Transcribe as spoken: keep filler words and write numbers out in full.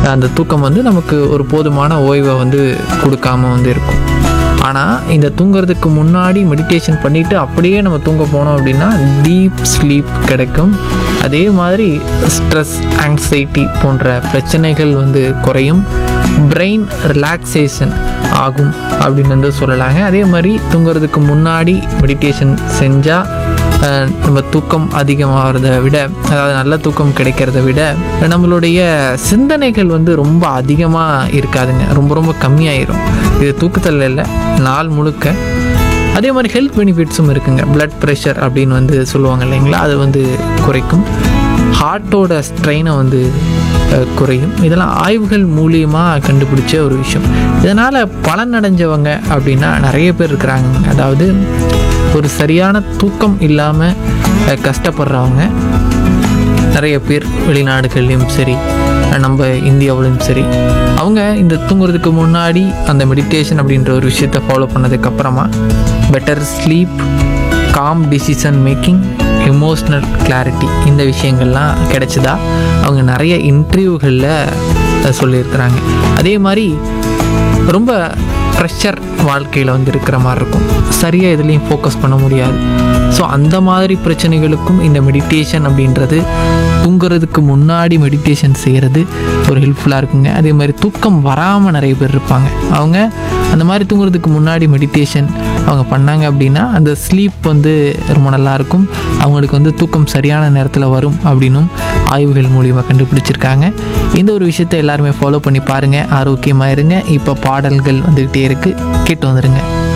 அந்த தூக்கம் வந்து நமக்கு ஒரு போதுமான ஓய்வை வந்து கொடுக்காம வந்து இருக்கும். ஆனால் இந்த தூங்குறதுக்கு முன்னாடி மெடிடேஷன் பண்ணிவிட்டு அப்படியே நம்ம தூங்க போனோம் அப்படின்னா டீப் ஸ்லீப் கிடைக்கும். அதே மாதிரி ஸ்ட்ரெஸ், ஆங்ஸைட்டி போன்ற பிரச்சனைகள் வந்து குறையும். பிரெயின் ரிலாக்ஸேஷன் ஆகும் அப்படின்னு வந்து சொல்லலாங்க. அதே மாதிரி தூங்குறதுக்கு முன்னாடி மெடிடேஷன் செஞ்சால் நம்ம தூக்கம் அதிகமாகிறத விட, அதாவது நல்ல தூக்கம் கிடைக்கிறத விட நம்மளுடைய சிந்தனைகள் வந்து ரொம்ப அதிகமாக இருக்காதுங்க, ரொம்ப ரொம்ப கம்மியாயிரும். இது தூக்கத்தில் இல்லை, நாள் முழுக்க. அதே மாதிரி ஹெல்த் பெனிஃபிட்ஸும் இருக்குங்க. பிளட் ப்ரெஷர் அப்படின்னு வந்து சொல்லுவாங்க இல்லைங்களா, அது வந்து குறைக்கும். ஹார்ட்டோட ஸ்ட்ரெயினை வந்து குறையும். இதெல்லாம் ஆய்வுகள் மூலியமாக கண்டுபிடிச்ச ஒரு விஷயம். இதனால் பலன் அடைஞ்சவங்க அப்படின்னா நிறைய பேர் இருக்கிறாங்க. அதாவது ஒரு சரியான தூக்கம் இல்லாமல் கஷ்டப்படுறவங்க நிறைய பேர் வெளிநாடுகள்லையும் சரி, நம்ம இந்தியாவிலையும் சரி, அவங்க இந்த தூங்குறதுக்கு முன்னாடி அந்த மெடிடேஷன் அப்படின்ற ஒரு விஷயத்தை ஃபாலோ பண்ணதுக்கப்புறமா better sleep, com decision making, emotional clarity, இந்த விஷயங்கள்லாம் கிடைச்சதா அவங்க நிறைய இன்டர்வியூகளில் சொல்லியிருக்கிறாங்க. அதே மாதிரி ரொம்ப ப்ரெஷர் வாழ்க்கையில் வந்து இருக்கிற மாதிரி இருக்கும், சரியாக எதுலேயும் ஃபோக்கஸ் பண்ண முடியாது. ஸோ அந்த மாதிரி பிரச்சனைகளுக்கும் இந்த மெடிடேஷன் அப்படின்றது, தூங்குறதுக்கு முன்னாடி மெடிடேஷன் செய்கிறது ஒரு ஹெல்ப்ஃபுல்லாக இருக்குங்க. அதே மாதிரி தூக்கம் வராமல் நிறைய பேர் இருப்பாங்க. அவங்க அந்த மாதிரி தூங்குறதுக்கு முன்னாடி மெடிடேஷன் அவங்க பண்ணாங்க அப்படின்னா அந்த ஸ்லீப் வந்து ரொம்ப நல்லாயிருக்கும். அவங்களுக்கு வந்து தூக்கம் சரியான நேரத்தில் வரும் அப்படின்னும் ஆய்வுகள் மூலியமாக கண்டுபிடிச்சிருக்காங்க. இந்த ஒரு விஷயத்தை எல்லாருமே ஃபாலோ பண்ணி பாருங்கள், ஆரோக்கியமாக இருங்க. இப்போ பாடல்கள் வந்துக்கிட்டே இருக்குது, கேட்டு வந்துடுங்க.